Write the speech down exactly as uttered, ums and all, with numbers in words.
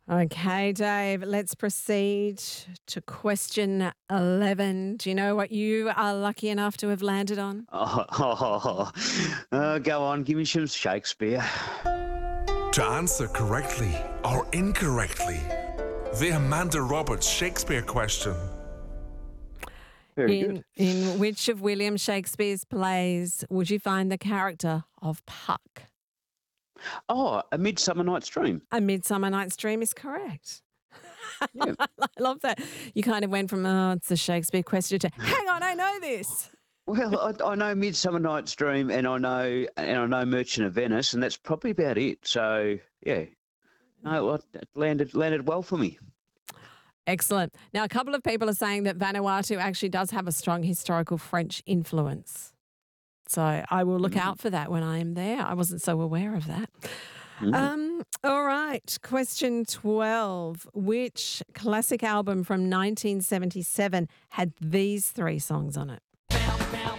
Okay, Dave, let's proceed to question eleven. Do you know what you are lucky enough to have landed on? Oh, oh, oh, go on, give me some Shakespeare. To answer correctly or incorrectly, the Amanda Roberts Shakespeare question. Very In good. in which of William Shakespeare's plays would you find the character of Puck? Oh, A Midsummer Night's Dream. A Midsummer Night's Dream is correct. Yeah. I love that. You kind of went from, oh, it's a Shakespeare question to, hang on, I know this. Well, I, I know Midsummer Night's Dream, and I know and I know Merchant of Venice, and that's probably about it. So yeah, no, well, it landed landed well for me. Excellent. Now, a couple of people are saying that Vanuatu actually does have a strong historical French influence. So I will look Mm, out for that when I am there. I wasn't so aware of that. mm. Um, all right. Question twelve. Which classic album from nineteen seventy-seven had these three songs on it?